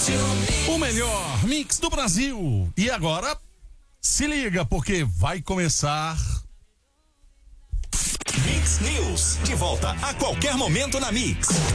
O melhor mix do Brasil. E agora, se liga, porque vai começar... Mix News, de volta a qualquer momento na Mix.